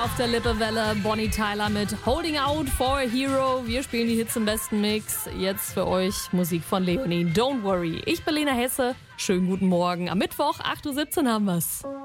Auf der Lippewelle Bonnie Tyler mit Holding Out for a Hero. Wir spielen die Hits im besten Mix. Jetzt für euch Musik von Leonie. Don't worry. Ich bin Lena Hesse. Schönen guten Morgen. Am Mittwoch, 8.17 Uhr haben wir's.